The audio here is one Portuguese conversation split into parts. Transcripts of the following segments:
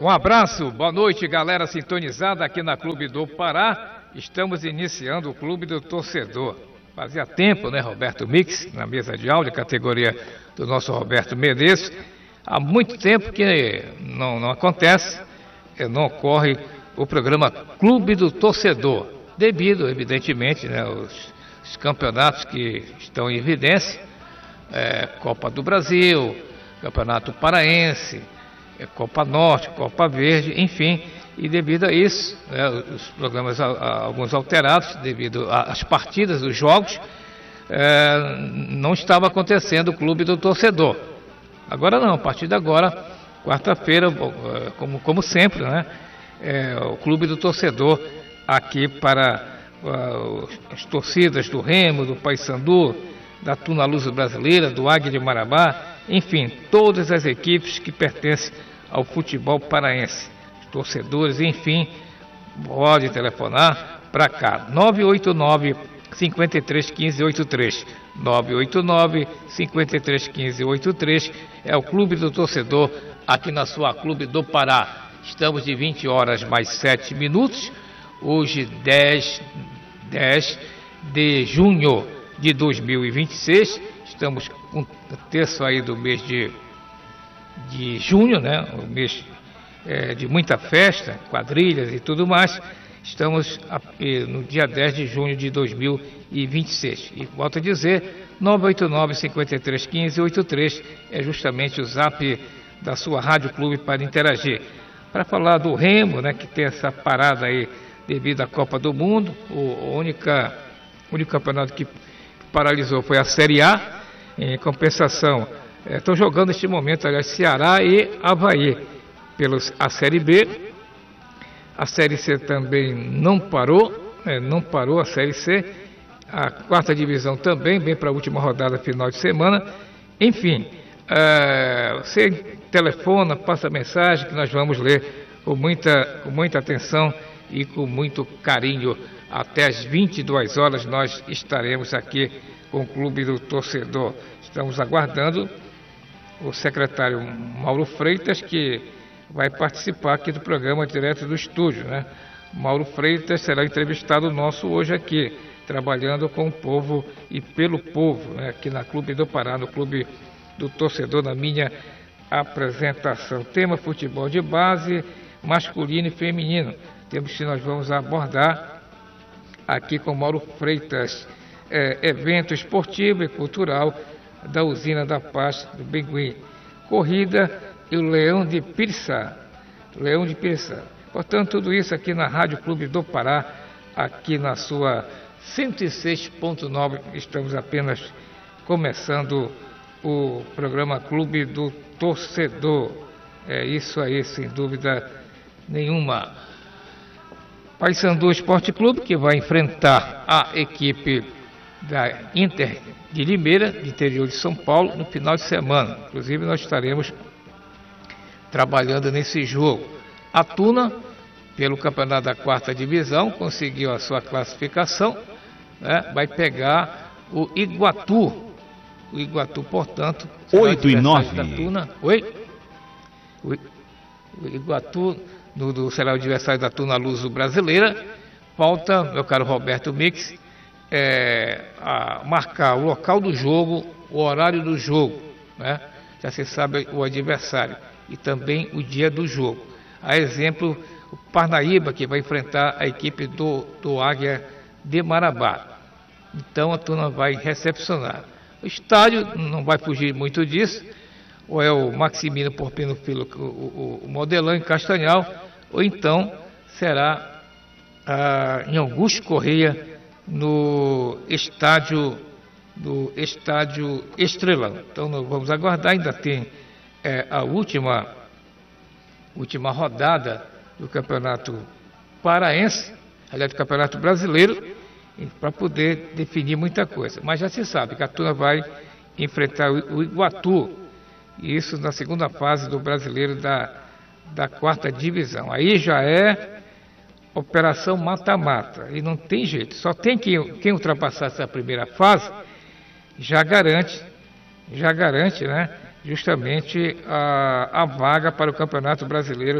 Um abraço, boa noite, galera sintonizada aqui na Clube do Pará. Estamos iniciando o Clube do Torcedor. Fazia tempo, né, Roberto Mix, na mesa de áudio, categoria do nosso Roberto Medeiros. Há muito tempo que não acontece, não ocorre o programa Clube do Torcedor, devido, evidentemente, né, os campeonatos que estão em evidência, Copa do Brasil, Campeonato Paraense, Copa Norte, Copa Verde, enfim, e devido a isso, né, os programas alguns alterados, devido às partidas, os jogos, não estava acontecendo o Clube do Torcedor. Agora não, a partir de agora, quarta-feira, como sempre, né, o Clube do Torcedor aqui para as torcidas do Remo, do Paysandu, da Tuna Luso Brasileira, do Águia de Marabá, enfim, todas as equipes que pertencem ao futebol paraense, torcedores, enfim, pode telefonar para cá, 989-531583, 989-531583, é o Clube do Torcedor aqui na sua Clube do Pará. Estamos de 20 horas mais 7 minutos, hoje 10 de junho de 2026, estamos com o terço aí do mês de junho, né? O mês de muita festa, quadrilhas e tudo mais. Estamos no dia 10 de junho de 2026. E volto a dizer, 989-531583 é justamente o zap da sua Rádio Clube para interagir. Para falar do Remo, né, que tem essa parada aí devido à Copa do Mundo, o único campeonato que paralisou foi a Série A. Em compensação, estão jogando neste momento, aliás, Ceará e Avaí a Série B. A Série C também não parou a Série C. A quarta divisão também, bem para a última rodada final de semana. Enfim, você telefona, passa mensagem que nós vamos ler com muita atenção e com muito carinho. Até às 22 horas nós estaremos aqui com o Clube do Torcedor. Estamos aguardando o secretário Mauro Freitas, que vai participar aqui do programa direto do estúdio, né? Mauro Freitas será entrevistado nosso hoje aqui, trabalhando com o povo e pelo povo, né? Aqui na Clube do Pará, no Clube do Torcedor, na minha apresentação. Tema futebol de base, masculino e feminino. Temos que nós vamos abordar aqui com Mauro Freitas, evento esportivo e cultural da Usina da Paz do Bengui, corrida e o Leão de Pirissá. Portanto, tudo isso aqui na Rádio Clube do Pará, aqui na sua 106.9. Estamos apenas começando o programa Clube do Torcedor. É isso aí, sem dúvida nenhuma. Paysandu Esporte Clube, que vai enfrentar a equipe da Inter de Limeira, de interior de São Paulo, no final de semana. Inclusive, nós estaremos trabalhando nesse jogo. A Tuna, pelo campeonato da quarta divisão, conseguiu a sua classificação, né? Vai pegar o Iguatu. O Iguatu, portanto, 8 e 9. Da Tuna. Oi? O Iguatu será o adversário da Tuna Luso Brasileira. Falta, meu caro Roberto Mix, a marcar o local do jogo, o horário do jogo, né? Já se sabe o adversário e também o dia do jogo. A exemplo, o Parnaíba, que vai enfrentar a equipe do Águia de Marabá. Então a Tuna vai recepcionar. O estádio não vai fugir muito disso, ou é o Maximino Porpino Filho, o Modelão em Castanhal, ou então será em Augusto Correia, no estádio Estrelão. Então nós vamos aguardar, ainda tem a última rodada do Campeonato Paraense, aliás, do Campeonato Brasileiro, para poder definir muita coisa. Mas já se sabe que a Tuna vai enfrentar o Iguatu, e isso na segunda fase do Brasileiro da quarta divisão. Aí já é operação mata-mata, e não tem jeito, só tem quem ultrapassar essa primeira fase já garante, né, justamente a vaga para o Campeonato Brasileiro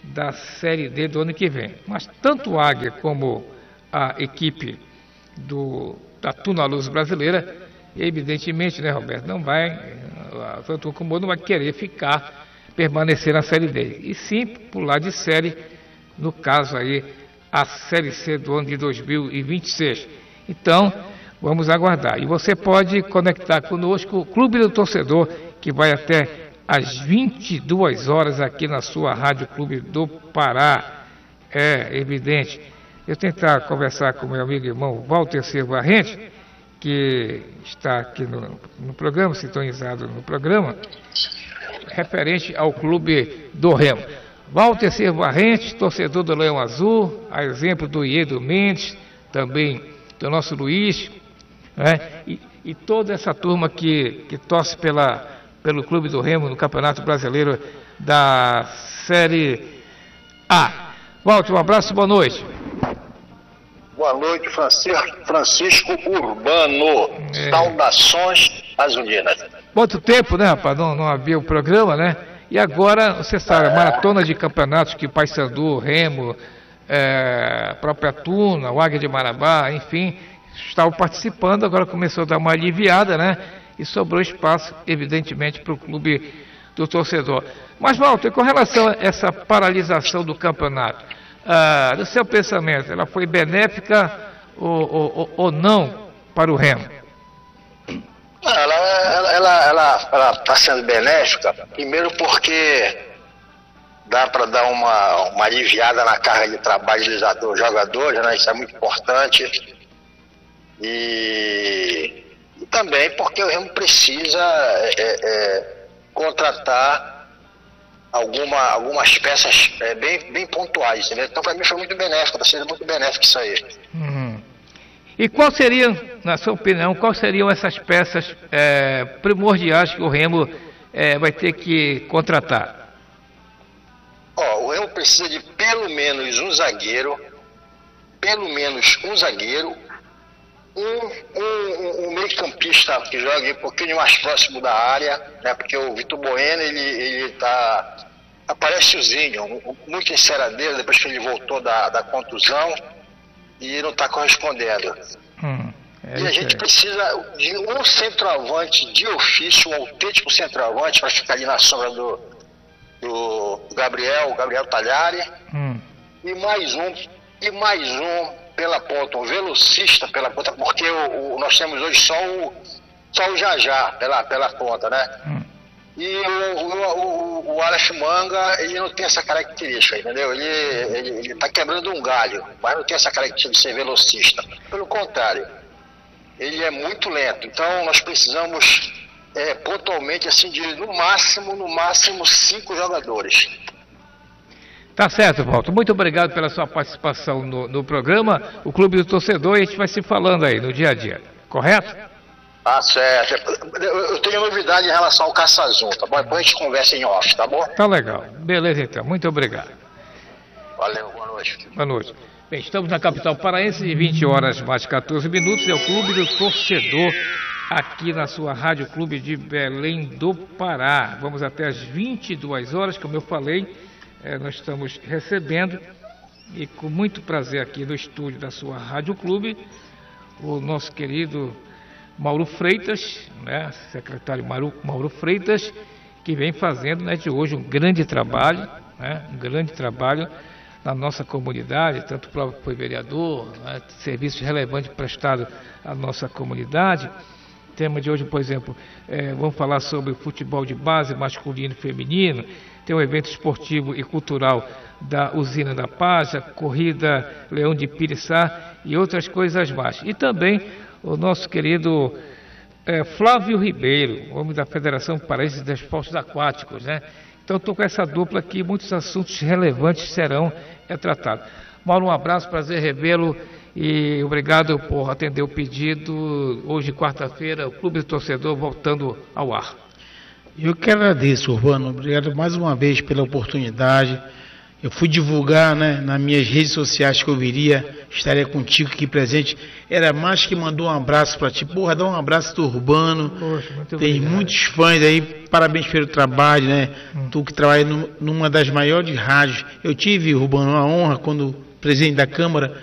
da Série D do ano que vem. Mas tanto o Águia como a equipe da Tuna Luz brasileira, evidentemente, né, Roberto, tanto o como não vai querer permanecer na Série D, e sim pular de série, no caso aí, a Série C do ano de 2026. Então, vamos aguardar. E você pode conectar conosco o Clube do Torcedor, que vai até às 22 horas aqui na sua Rádio Clube do Pará. É evidente. Eu tentar conversar com meu amigo e irmão Walter Silva Rente, que está aqui no programa, sintonizado no programa, referente ao Clube do Remo. Walter Silva Rente, torcedor do Leão Azul, a exemplo do Iedo Mendes, também do nosso Luiz, né? E toda essa turma que torce pelo Clube do Remo no Campeonato Brasileiro da Série A. Walter, um abraço, boa noite. Boa noite, Francisco Urbano. Saudações azulinas. Muito tempo, né, rapaz? Não havia o programa, né? E agora, você sabe, a maratona de campeonatos que Paysandu, Remo, própria Tuna, o Águia de Marabá, enfim, estavam participando, agora começou a dar uma aliviada, né? E sobrou espaço, evidentemente, para o Clube do Torcedor. Mas, Walter, com relação a essa paralisação do campeonato, no seu pensamento, ela foi benéfica ou não para o Remo? Ela está sendo benéfica, primeiro porque dá para dar uma aliviada na carga de trabalho dos jogadores, né? Isso é muito importante. E também porque o Remo precisa contratar algumas peças bem pontuais, né? Então para mim foi muito benéfico, está sendo muito benéfico isso aí. E qual seriam, na sua opinião, quais seriam essas peças primordiais que o Remo vai ter que contratar? O Remo precisa de pelo menos um zagueiro, um meio-campista que jogue um pouquinho mais próximo da área, né? Porque o Vitor Bueno, ele aparece o Zinho, muito enceradeiro depois que ele voltou da contusão e não está correspondendo. E a gente precisa de um centroavante de ofício, um autêntico centroavante para ficar ali na sombra do Gabriel Talhari, e mais um pela ponta, um velocista pela ponta, porque nós temos hoje só o Jajá pela ponta, né? E o Alex Manga, ele não tem essa característica, entendeu? Ele tá quebrando um galho, mas não tem essa característica de ser velocista. Pelo contrário, ele é muito lento. Então nós precisamos pontualmente assim de no máximo 5 jogadores. Tá certo, Walter. Muito obrigado pela sua participação no programa, o Clube do Torcedor, e a gente vai se falando aí no dia a dia, correto? Tá certo. Eu tenho novidade em relação ao Caça Azul, tá bom? Depois a gente conversa em off, tá bom? Tá legal. Beleza, então. Muito obrigado. Valeu, boa noite. Boa noite. Bem, estamos na capital paraense, de 20 horas mais 14 minutos, é o Clube do Torcedor, aqui na sua Rádio Clube de Belém do Pará. Vamos até às 22 horas, como eu falei, nós estamos recebendo, e com muito prazer aqui no estúdio da sua Rádio Clube, o nosso querido Mauro Freitas, né, secretário Mauro Freitas, que vem fazendo, né, de hoje um grande trabalho na nossa comunidade, tanto o próprio foi vereador, né, serviços relevantes prestados à nossa comunidade. O tema de hoje, por exemplo, vamos falar sobre o futebol de base masculino e feminino, tem um evento esportivo e cultural da Usina da Paz, a Corrida Leão de Piriçá e outras coisas mais. E também o nosso querido Flávio Ribeiro, homem da Federação Paraense de Esportes Aquáticos, né? Então estou com essa dupla aqui, muitos assuntos relevantes serão tratados. Mauro, um abraço, prazer revê-lo e obrigado por atender o pedido. Hoje, quarta-feira, o Clube do Torcedor voltando ao ar. Eu que agradeço, Urbano. Obrigado mais uma vez pela oportunidade Eu fui divulgar, né, nas minhas redes sociais que eu estaria contigo aqui presente. Era mais que mandou um abraço para ti. Porra, dá um abraço do Urbano. Poxa, muito Tem obrigado. muitos fãs aí. Parabéns pelo trabalho, né? Tu que trabalha numa das maiores rádios. Eu tive, Urbano, a honra, quando presidente da Câmara,